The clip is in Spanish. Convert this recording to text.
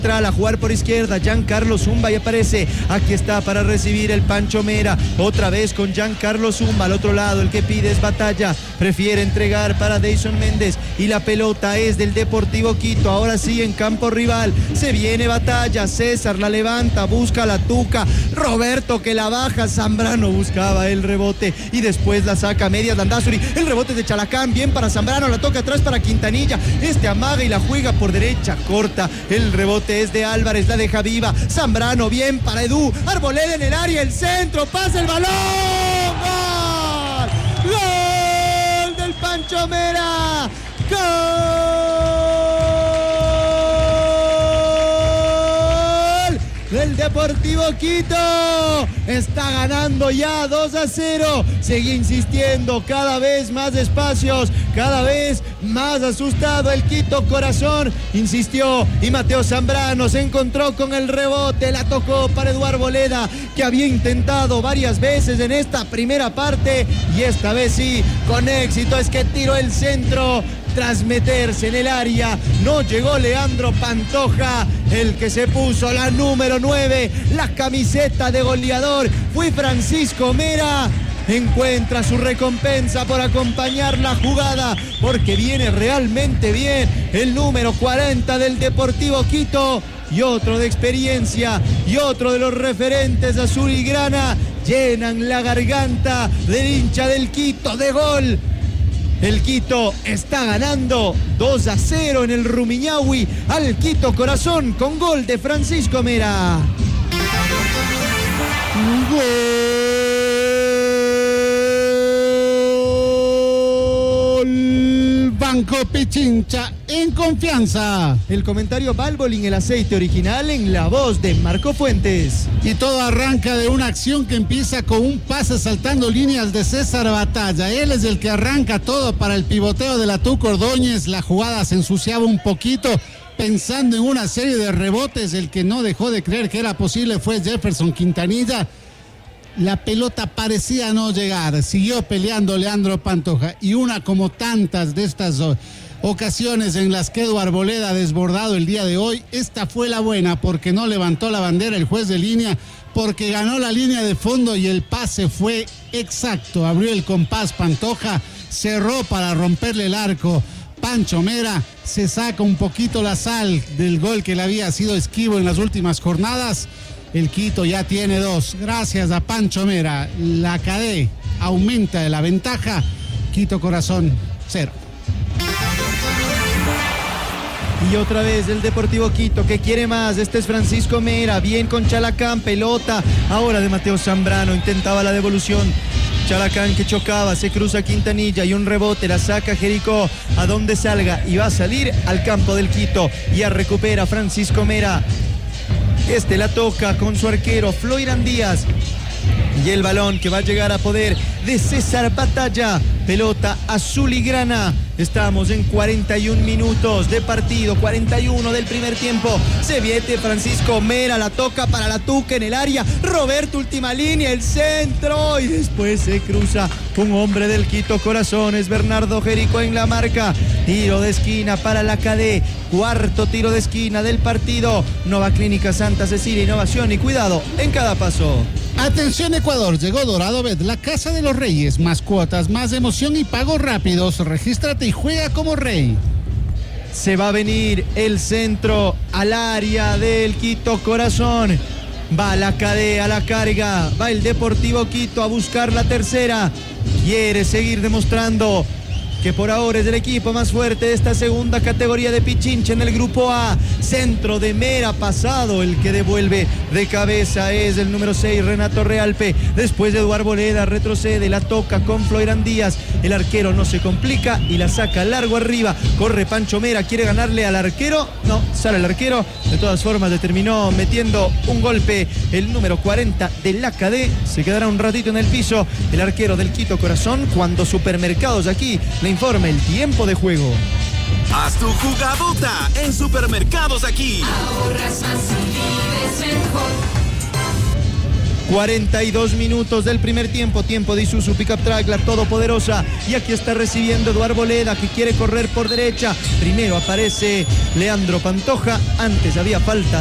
A jugar por izquierda, Giancarlo Zumba y aparece, aquí está para recibir el Pancho Mera, otra vez con Giancarlo Zumba, al otro lado el que pide es Batalla, prefiere entregar para Deison Méndez y la pelota es del Deportivo Quito, ahora sí en campo rival, se viene Batalla, César la levanta, busca la Tuca, Roberto que la baja, Zambrano buscaba el rebote y después la saca a medias Landázuri, el rebote de Chalacán, bien para Zambrano, la toca atrás para Quintanilla, amaga y la juega por derecha, corta, el rebote es de Álvarez, la deja viva, Zambrano bien para Edu, Arboleda en el área, el centro, pasa el balón, ¡gol! ¡Gol del Pancho Mera! ¡Gol del Deportivo Quito! Está ganando ya 2-0, sigue insistiendo, cada vez más espacios, cada vez más asustado el Quito Corazón, insistió y Mateo Zambrano se encontró con el rebote, la tocó para Eduardo Arboleda, que había intentado varias veces en esta primera parte y esta vez sí, con éxito, es que tiró el centro. Tras meterse en el área, no llegó Leandro Pantoja, el que se puso la número 9, la camiseta de goleador, fue Francisco Mera. Encuentra su recompensa por acompañar la jugada, porque viene realmente bien el número 40 del Deportivo Quito, y otro de experiencia, y otro de los referentes azul y grana, llenan la garganta del hincha del Quito de gol. El Quito está ganando 2-0 en el Rumiñahui al Quito Corazón con gol de Francisco Mera. Gol Banco Pichincha en confianza. El comentario Valvoline, el aceite original, en la voz de Marco Fuentes. Y todo arranca de una acción que empieza con un pase saltando líneas de César Batalla. Él es el que arranca todo para el pivoteo de la Tuca Ordóñez. La jugada se ensuciaba un poquito pensando en una serie de rebotes. El que no dejó de creer que era posible fue Jefferson Quintanilla. La pelota parecía no llegar, siguió peleando Leandro Pantoja y una como tantas de estas ocasiones en las que Eduardo Arboleda ha desbordado el día de hoy, esta fue la buena porque no levantó la bandera el juez de línea, porque ganó la línea de fondo y el pase fue exacto, abrió el compás Pantoja, cerró para romperle el arco. Pancho Mera se saca un poquito la sal del gol que le había sido esquivo en las últimas jornadas. El Quito ya tiene 2, gracias a Pancho Mera. La CADE aumenta la ventaja. Quito Corazón 0. Y otra vez el Deportivo Quito que quiere más. Este es Francisco Mera, bien con Chalacán, pelota ahora de Mateo Zambrano, intentaba la devolución. Chalacán que chocaba, se cruza Quintanilla y un rebote, la saca Jericó a donde salga y va a salir al campo del Quito. Ya recupera Francisco Mera. Este la toca con su arquero Floirán Díaz y el balón que va a llegar a poder de César Batalla, pelota azul y grana. Estamos en 41 minutos de partido, 41 del primer tiempo. Se viene Francisco Mera, la toca para la Tuca en el área. Roberto, última línea, el centro y después se cruza un hombre del Quito Corazón. Es Bernardo Jericó en la marca. Tiro de esquina para la CADE. Cuarto tiro de esquina del partido. Nova Clínica Santa Cecilia, innovación y cuidado en cada paso. Atención Ecuador, llegó Dorado Bet, la casa de los reyes, más cuotas, más emoción y pagos rápidos. Regístrate y juega como rey. Se va a venir el centro al área del Quito Corazón. Va la CADE a la carga, va el Deportivo Quito a buscar la tercera. Quiere seguir demostrando que por ahora es el equipo más fuerte de esta segunda categoría de Pichincha en el grupo A. Centro de Mera, pasado, el que devuelve de cabeza es el número 6, Renato Realpe. Después de Eduardo Arboleda retrocede, la toca con Floirán Díaz. El arquero no se complica y la saca largo arriba. Corre Pancho Mera, quiere ganarle al arquero. No, sale el arquero. De todas formas, le terminó metiendo un golpe el número 40 de la CADE. Se quedará un ratito en el piso el arquero del Quito Corazón cuando Supermercados aquí le informa el tiempo de juego. Haz tu jugadota en Supermercados Aquí. Ahorras más y vives mejor. 42 minutos del primer tiempo, tiempo de Isuzu Pickup Truck, la todopoderosa. Y aquí está recibiendo Eduardo Boleda, que quiere correr por derecha. Primero aparece Leandro Pantoja, antes había falta